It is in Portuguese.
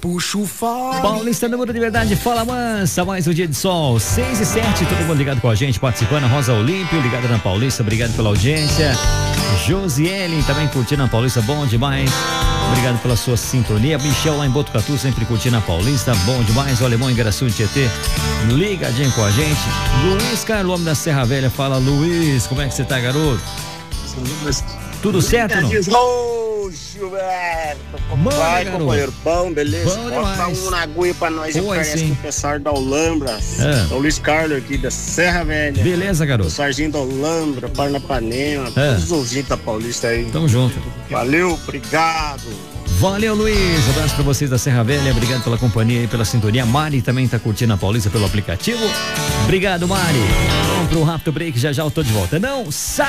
puxa o fole. Paulista, número de verdade, fala mansa, mais um dia de sol, 6:07, todo mundo ligado com a gente, participando, Rosa Olímpio, ligado na Paulista, obrigado pela audiência, Josiele também curtindo a Paulista, bom demais, obrigado pela sua sintonia, Michel lá em Botucatu, sempre curtindo a Paulista, bom demais, o Alemão em Garaçu de Tietê, ligadinho com a gente, Luiz Carlos, homem da Serra Velha, fala Luiz, como é que você tá, garoto? Tudo certo, não? Ô, Gilberto, como vai, companheiro? Bom, beleza? Bota um na agulha pra nós, eu conheço o pessoal da Olambra, o Luiz Carlos aqui da Serra Velha. Beleza, garoto. O Sarginho da Olambra, Parnapanema, todos os ouvintes da Paulista aí. Tamo junto. Valeu, obrigado. Valeu, Luiz. Abraço pra vocês da Serra Velha. Obrigado pela companhia e pela sintonia. Mari também tá curtindo a Paulista pelo aplicativo. Obrigado, Mari. Vamos pro rápido break. Já já eu tô de volta. Não sai!